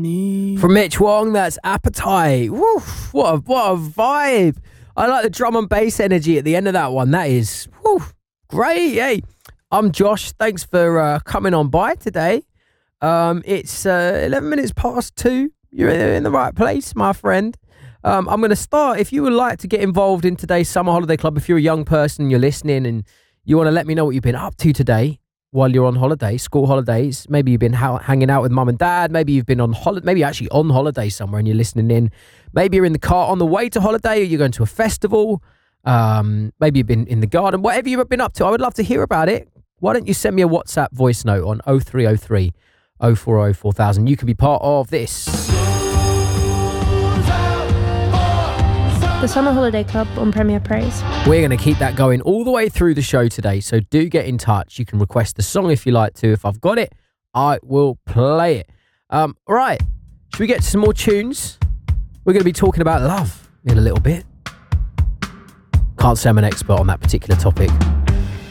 From Mitch Wong, that's Appetite. Woo, what a vibe. I like the drum and bass energy at the end of that one. That is great. Hey, I'm Josh. Thanks for coming on by today. It's 11 minutes past 2. You're in the right place, my friend. I'm going to start. If you would like to get involved in today's Summer Holiday Club, if you're a young person, you're listening and you want to let me know what you've been up to today while you're on holiday, school holidays. Maybe you've been hanging out with mum and dad. Maybe you've been on holiday, maybe actually on holiday somewhere and you're listening in. Maybe you're in the car on the way to holiday, or you're going to a festival. Maybe you've been in the garden. Whatever you've been up to, I would love to hear about it. Why don't you send me a WhatsApp voice note on 0303 040 4000. You can be part of this. The Summer Holiday Club on Premier Praise. We're going to keep that going all the way through the show today, so do get in touch. You can request the song if you like to. If I've got it, I will play it. Right, should we get to some more tunes? We're going to be talking about love in a little bit. Can't say I'm an expert on that particular topic.